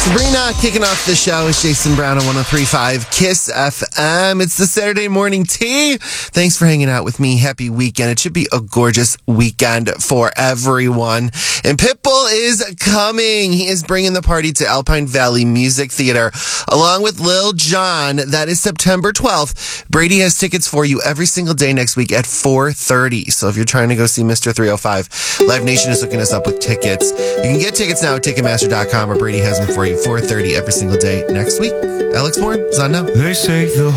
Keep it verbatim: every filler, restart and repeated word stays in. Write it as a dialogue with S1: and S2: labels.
S1: Sabrina kicking off the show is Jason Brown on one oh three point five Kiss F M. It's the Saturday morning tea. Thanks for hanging out with me. Happy weekend. It should be a gorgeous weekend for everyone. And Pitbull is coming. He is bringing the party to Alpine Valley Music Theater along with Lil Jon. That is September twelfth. Brady has tickets for you every single day next week at four thirty. So if you're trying to go see Mister three oh five, Live Nation is hooking us up with tickets. You can get tickets now at Ticketmaster dot com or Brady has them for you four thirty every single day next week. Alex Moore is on now.
S2: They say the